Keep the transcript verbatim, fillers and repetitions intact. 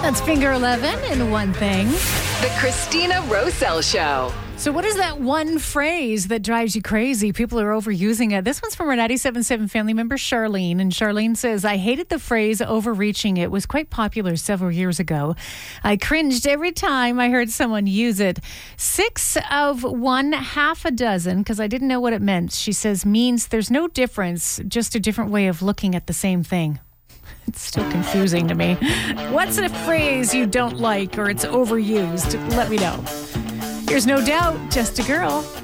That's Finger eleven and One Thing. The Christina Roselle Show. So what is that one phrase that drives you crazy? People are overusing it. This one's from our ninety-seven point seven family member, Charlene. And Charlene says, I hated the phrase overreaching. It was quite popular several years ago. I cringed every time I heard someone use it. Six of one, half a dozen, because I didn't know what it meant. She says, means there's no difference, just a different way of looking at the same thing. It's still confusing to me. What's a phrase you don't like or it's overused? Let me know. Here's No Doubt, Just a Girl.